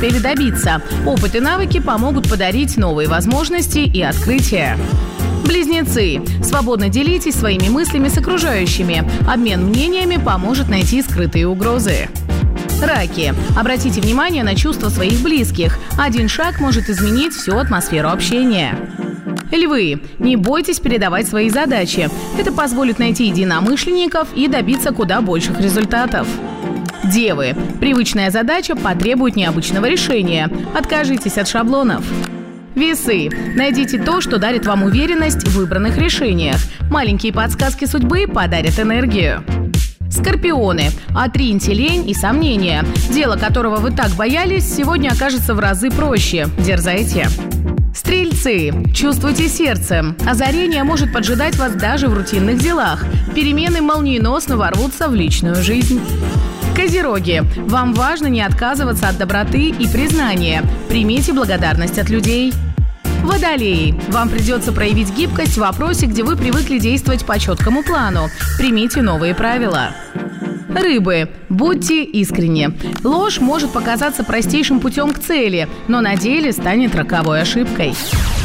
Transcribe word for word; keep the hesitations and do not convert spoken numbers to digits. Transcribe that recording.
успели добиться. Опыт и навыки помогут подарить новые возможности и открытия. Близнецы. Свободно делитесь своими мыслями с окружающими. Обмен мнениями поможет найти скрытые угрозы. Раки. Обратите внимание на чувства своих близких. Один шаг может изменить всю атмосферу общения. Львы. Не бойтесь передавать свои задачи. Это позволит найти единомышленников и добиться куда больших результатов. Девы. Привычная задача потребует необычного решения. Откажитесь от шаблонов. Весы. Найдите то, что дарит вам уверенность в выбранных решениях. Маленькие подсказки судьбы подарят энергию. Скорпионы. Отриньте лень и сомнения. Дело, которого вы так боялись, сегодня окажется в разы проще. Дерзайте. Стрельцы. Чувствуйте сердцем. Озарение может поджидать вас даже в рутинных делах. Перемены молниеносно ворвутся в личную жизнь. Козероги. Вам важно не отказываться от доброты и признания. Примите благодарность от людей. Водолеи. Вам придется проявить гибкость в вопросе, где вы привыкли действовать по четкому плану. Примите новые правила. Рыбы. Будьте искренни. Ложь может показаться простейшим путем к цели, но на деле станет роковой ошибкой.